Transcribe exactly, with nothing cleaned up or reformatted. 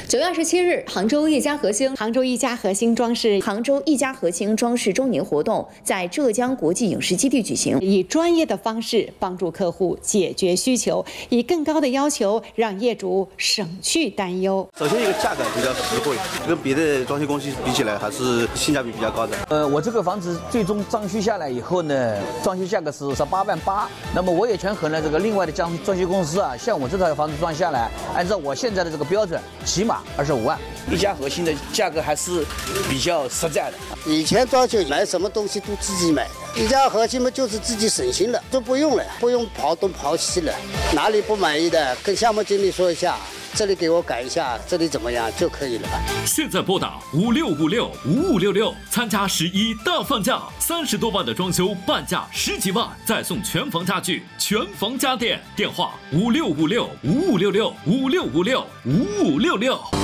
九月二十七日，杭州一家核心杭州一家核心装饰杭州一家核心装饰周年活动在浙江国际影视基地举行， 以专业的方式帮助客户解决需求，以更高的要求让业主省去担忧。 首先，一个价格比较实惠，跟别的装修公司比起来，还是性价比比较高的。 呃，我这个房子最终装修下来以后呢，装修价格是十八万八。那么我也权衡了这个另外的装装修公司啊，像我这套房子装下来，按照我现在的这个标准，起码二十五万。一家核心的价格还是比较实在的。 以前装修买什么东西都自己买的，一家核心嘛就是自己省心了，都不用了，不用跑东跑西了，哪里不满意的跟项目经理说一下。这里给我改一下，这里怎么样就可以了。 现在拨打五六五六五五六六，参加十一大放价，三十多万的装修半价十几万，再送全房家具、全房家电。电话五六五六五五六六五六五六五五六六。